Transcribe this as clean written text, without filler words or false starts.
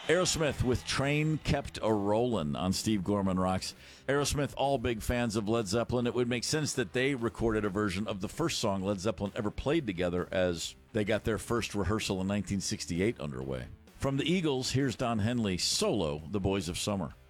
Aerosmith with Train Kept A-Rollin' on Steve Gorman Rocks. Aerosmith, all big fans of Led Zeppelin. It would make sense that they recorded a version of the first song Led Zeppelin ever played together as they got their first rehearsal in 1968 underway. From the Eagles, here's Don Henley solo, The Boys of Summer.